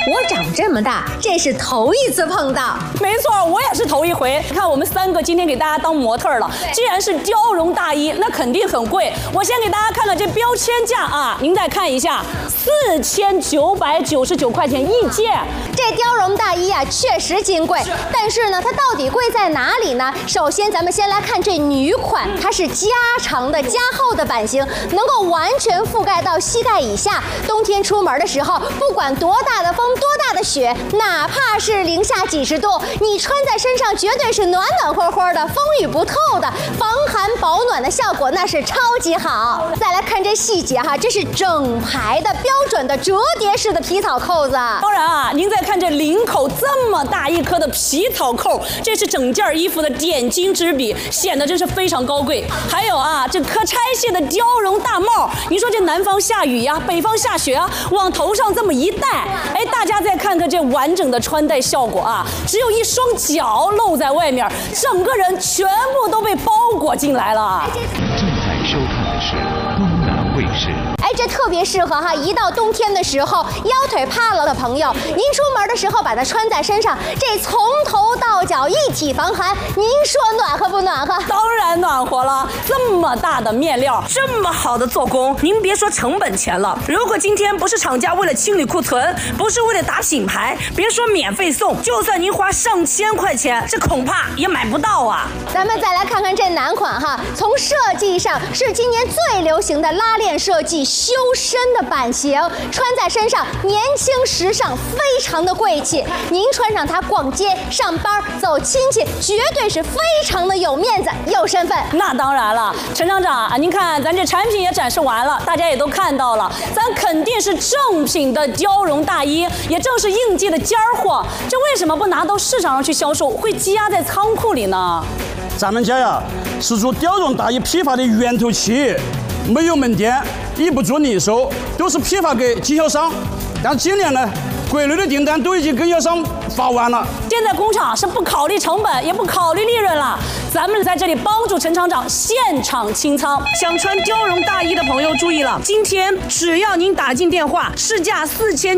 我长这么大，这是头一次碰到。 没错，我也是头一回。看我们3个今天给大家当模特了，既然是貂绒大衣，那肯定很贵。我先给大家看看这标签价啊，您再看一下，4999块钱一件。 这貂绒大衣啊，确实金贵，但是呢，它到底贵在哪里呢？首先，咱们先来看这女款，它是加长的、加厚的版型，能够完全覆盖到膝盖以下。冬天出门的时候，不管多大的风、多大的雪，哪怕是零下几十度，你穿在身上绝对是暖暖和和的，风雨不透的，防寒保暖的效果那是超级好。再来看这细节哈，这是整排的标准的折叠式的皮草扣子。 当然啊，您再看这领口这么大一颗的皮草扣，这是整件衣服的点睛之笔，显得真是非常高贵。还有啊，这可拆卸的貂绒大帽，你说这南方下雨呀，北方下雪啊，往头上这么一戴，哎，大家再看看这完整的穿戴效果啊，只有一双脚露在外面，整个人全部都被包裹进来了。 正在收看的是东南卫视。 哎，这特别适合哈，一到冬天的时候，腰腿怕了的朋友，您出门的时候把它穿在身上，这从头到脚一体防寒，您说暖和不暖和？ 当然暖和了，这么大的面料，这么好的做工，您别说成本钱了，如果今天不是厂家为了清理库存，不是为了打品牌，别说免费送，就算您花上千块钱，这恐怕也买不到啊。 咱们再来看看这男款哈，从设计上是今年最流行的拉链设计。修身的版型，穿在身上年轻时尚，非常的贵气。您穿上它逛街、上班、走亲戚，绝对是非常的有面子、有身份。 那当然了，陈厂长啊，您看咱这产品也展示完了，大家也都看到了，咱肯定是正品的貂绒大衣，也正是应季的尖儿货。这为什么不拿到市场上去销售，会积压在仓库里呢？ 咱们家呀是做貂绒大衣批发的源头企业，没有门店，也不做零售，都是批发给经销商。但今年呢，国内的订单都已经跟经销商发完了。 现在工厂是不考虑成本，也不考虑利润了。咱们在这里帮助陈厂长现场清仓。想穿貂绒大衣的朋友注意了，今天只要您打进电话，市价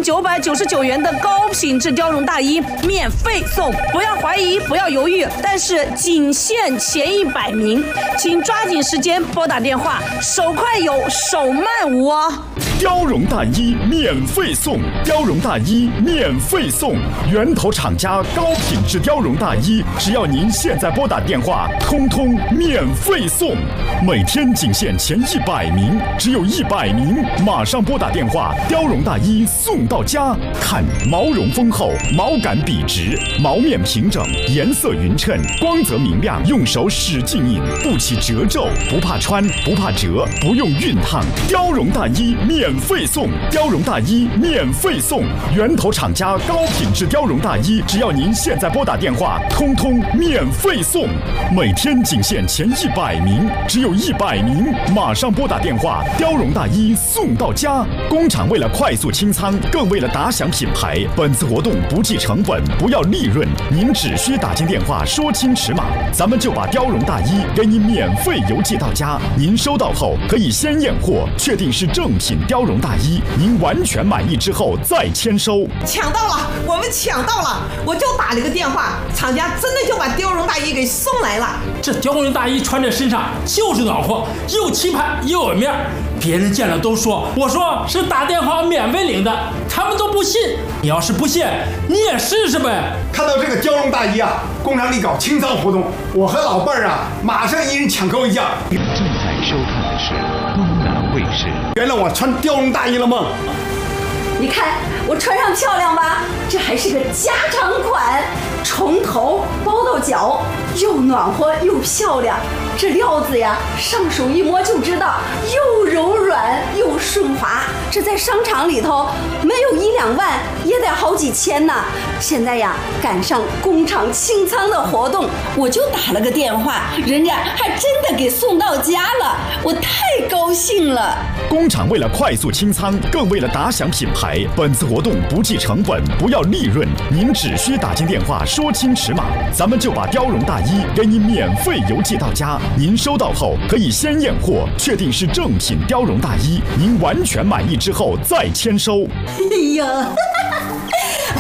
4999元的高品质貂绒大衣免费送，不要怀疑，不要犹豫，但是仅限前100名，请抓紧时间拨打电话，手快有，手慢无哦。 貂绒大衣免费送，貂绒大衣免费送，源头厂家高品质貂绒大衣，只要您现在拨打电话，通通免费送。每天仅限前100名，只有100名，马上拨打电话，貂绒大衣送到家。看毛绒丰厚，毛感笔直，毛面平整，颜色匀称，光泽明亮，用手使劲印，不起褶皱，不怕穿，不怕折，不用熨烫。貂绒大衣免费送，貂绒大衣免费送，源头厂家高品质貂绒大衣，只要您现在拨打电话，通通免费送。每天仅限前100名，只有100名，马上拨打电话，貂绒大衣送到家。工厂为了快速清仓，更为了打响品牌，本次活动不计成本，不要利润，您只需打进电话说清尺码，咱们就把貂绒大衣给你免费邮寄到家。您收到后可以先验货，确定是正品貂绒大衣，您完全满意之后再签收。 抢到了，我们抢到了，我就打了个电话，厂家真的就把貂绒大衣给送来了。 这貂绒大衣穿在身上就是暖和，又气派又有面，别人见了都说我说是打电话免费领的，他们都不信。你要是不信，你也试试呗。 看到这个貂绒大衣啊，工厂里搞清仓活动，我和老伴儿啊，马上一人抢购一件。 正在收看的是东南卫视。 原来我穿貂绒大衣了吗？ 你看我穿上漂亮吧？这还是个加长款，从头包到脚，又暖和又漂亮。这料子呀，上手一摸就知道，又柔软又顺滑。这在商场里头没有1、2万，也得好几千呢。现在呀，赶上工厂清仓的活动，我就打了个电话，人家还真的给送到家了，我太高兴了。 工厂为了快速清仓，更为了打响品牌，本次活动不计成本，不要利润，您只需打进电话说清尺码，咱们就把貂绒大衣给你免费邮寄到家。您收到后可以先验货，确定是正品貂绒大衣，您完全满意之后再签收。 哎呀，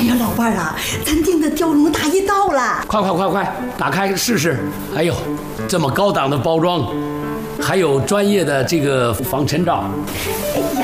呀，老伴儿啊，咱订的貂绒大衣到了， 快，打开试试。哎呦，这么高档的包装，还有专业的这个防尘罩。 哎呀，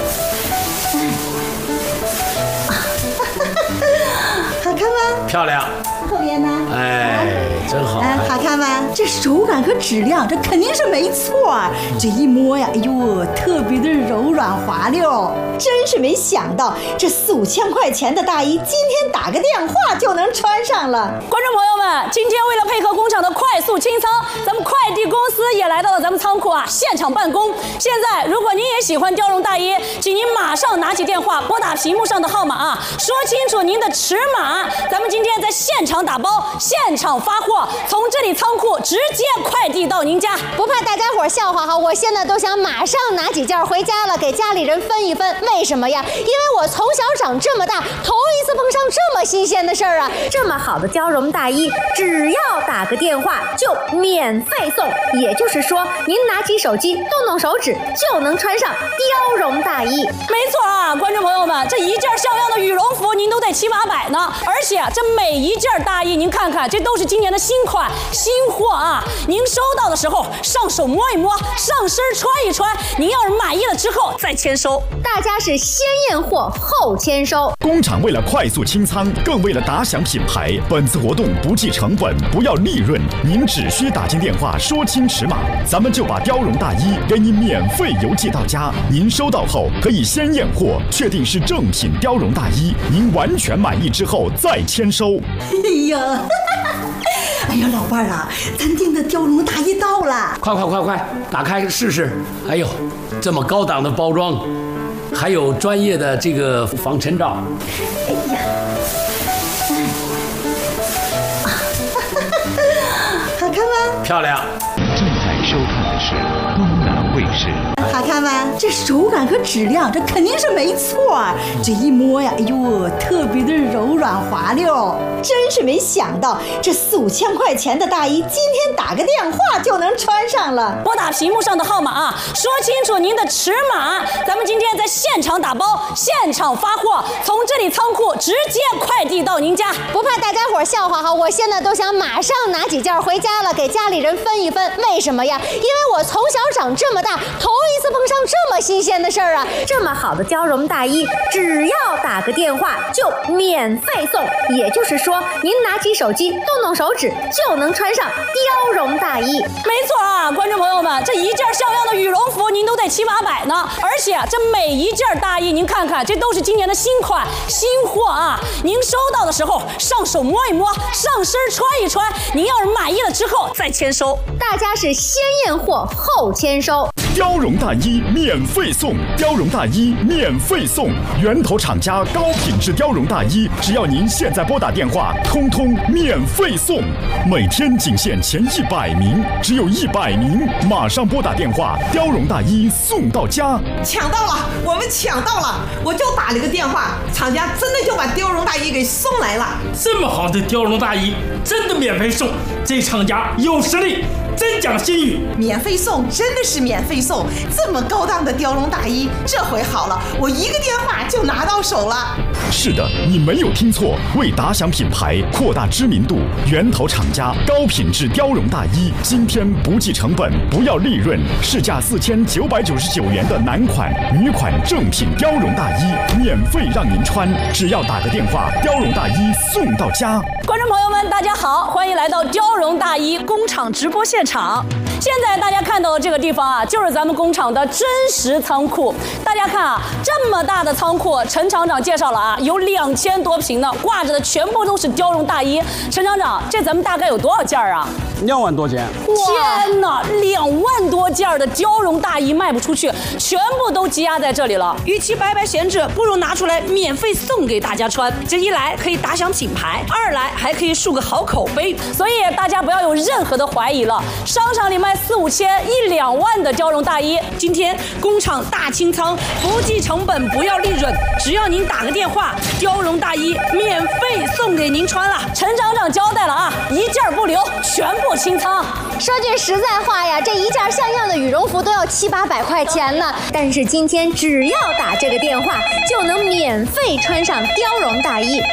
好看吗？ 漂亮。 后边呢？ 哎，真好。 好看吗？这手感和质量，这肯定是没错。这一摸呀，哎呦，特别的柔软滑溜，真是没想到，这4、5千块钱的大衣，今天打个电话就能穿上了。 观众朋友们，今天为了配合工厂的快速清仓，咱们快递公司也来到了咱们仓库啊，现场办公。现在，如果您也喜欢貂绒大衣，请您马上拿起电话，拨打屏幕上的号码啊，说清楚您的尺码，咱们今天在现场打包，现场发货，从这里仓库直接快递到您家。 不怕大家伙笑话哈，我现在都想马上拿几件回家了，给家里人分一分。为什么呀？因为我从小长这么大，头一次碰上这么新鲜的事儿啊！这么好的貂绒大衣，只要打个电话就免费送，也就是说，您拿起手机，动动手指就能穿上貂绒大衣。 没错啊，观众朋友们，这一件像样的羽绒服您都得7、800呢，而且这每一件大衣您看看，这都是今年的新款新货啊！您收到的时候上手摸一摸，上身穿一穿，您要是满意了之后再签收。 大家是先验货后签收。 工厂为了快速清仓，更为了打响品牌，本次活动不计成本，不要利润，您只需打进电话说清尺码，咱们就把貂绒大衣给你免费邮寄到家。您收到后可以先验货，确定是正品貂绒大衣，您完全满意之后再签收。 哎呀，哎呀，老伴儿啊，咱订的貂绒大衣到了， 快，打开试试。哎呦，这么高档的包装，还有专业的这个防尘罩。 哎呀，好看吗？ 漂亮。 正在收看的是东南卫视。 好看吗？这手感和质量，这肯定是没错。这一摸呀，哎呦，特别的柔软滑溜，真是没想到，这4、5千块钱的大衣，今天打个电话就能穿上了。 拨打屏幕上的号码啊，说清楚您的尺码，咱们今天在现场打包，现场发货，从这里仓库直接快递到您家。 不怕大家伙笑话哈，我现在都想马上拿几件回家了，给家里人分一分。为什么呀？因为我从小长这么大，头一次碰上这么新鲜的事儿啊！这么好的貂绒大衣，只要打个电话就免费送，也就是说，您拿起手机，动动手指就能穿上貂绒大衣。 没错啊，观众朋友们，这一件像样的羽绒服您都得7、800呢，而且这每一件大衣您看看，这都是今年的新款新货啊！您收到的时候上手摸一摸，上身穿一穿，您要是满意了之后再签收。 大家是先验货后签收。 貂绒大衣免费送，貂绒大衣免费送，源头厂家高品质貂绒大衣，只要您现在拨打电话，通通免费送。每天仅限前100名，只有100名，马上拨打电话，貂绒大衣送到家。 抢到了，我们抢到了！我就打了个电话，厂家真的就把貂绒大衣给送来了。 这么好的貂绒大衣，真的免费送，这厂家有实力，真讲信誉。 免费送，真的是免费送！这么高档的貂绒大衣，这回好了，我一个电话就拿到手了。 是的，你没有听错，为打响品牌，扩大知名度，源头厂家高品质貂绒大衣，今天不计成本，不要利润，市价4999元的男款、女款正品貂绒大衣，免费让您穿，只要打个电话，貂绒大衣送到家。 观众朋友们，大家好，欢迎来到貂绒大衣工厂直播现场。现在大家看到的这个地方啊，就是咱们工厂的真实仓库。大家看啊，这么大的仓库，陈厂长介绍了啊，有2000多平呢，挂着的全部都是貂绒大衣。陈厂长，这咱们大概有多少件啊 ？2万多件。 天哪，2万多件的貂绒大衣卖不出去，全部都积压在这里了。与其白白闲置，不如拿出来免费送给大家穿。这一来可以打响品牌，二来还可以树个好口碑。所以大家不要有任何的怀疑了。商场里卖4、5千、1、2万的貂绒大衣，今天工厂大清仓，不计成本，不要利润，只要您打个电话，貂绒大衣免费送给您穿了。陈厂长交代了啊，一件不留，全部清仓。 说句实在话呀，这一件像样的羽绒服都要7、800块钱呢。但是今天只要打这个电话，就能免费穿上貂绒大衣。